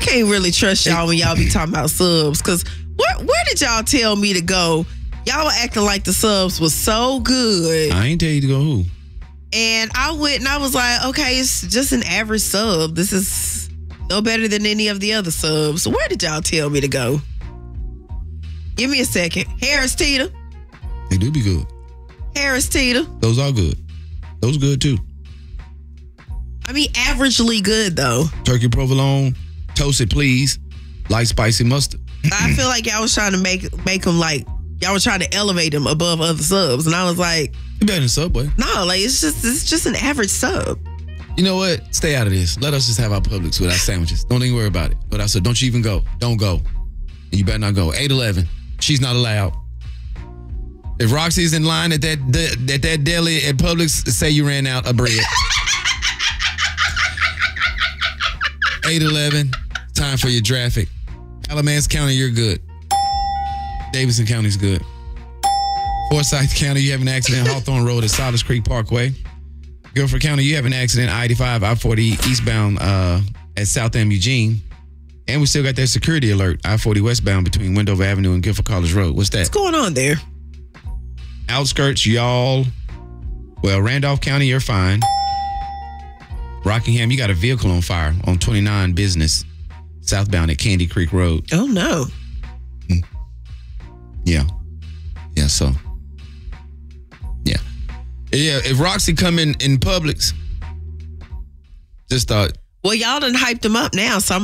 can't really trust y'all when y'all be talking about subs. Because where did y'all tell me to go? Y'all were acting like the subs was so good. I ain't tell you to go who. And I went and I was like, okay, it's just an average sub. This is no better than any of the other subs. So where did y'all tell me to go? Give me a second. Harris Teeter. They do be good. Harris Teeter. Those are good. Those good too. I mean, averagely good though. Turkey provolone, toasted please, light spicy mustard. I feel like y'all was trying to make them like, y'all were trying to elevate them above other subs. And I was like, You better than Subway. no, like it's just an average sub. You know what? Stay out of this. Let us just have our Publix with our sandwiches. Don't even worry about it. But I said, don't you even go. Don't go. And you better not go. 8-11. She's not allowed. If Roxy's in line at that deli at Publix, say you ran out of bread. 8-11. Time for your traffic. Alamance County, you're good. Davidson County's good. Forsyth County, you have an accident. Hawthorne Road at Solace Creek Parkway. Guilford County, you have an accident. I-85, I-40 eastbound at South Am Eugene. And we still got that security alert. I-40 westbound between Wendover Avenue and Guilford College Road. What's that? What's going on there? Outskirts, y'all. Well, Randolph County, you're fine. Rockingham, you got a vehicle on fire on 29 Business, southbound at Candy Creek Road. Oh, no. Yeah. Yeah, so. Yeah. Yeah, if Roxy come in Publix, just thought. Well, y'all done hyped them up now, so I'm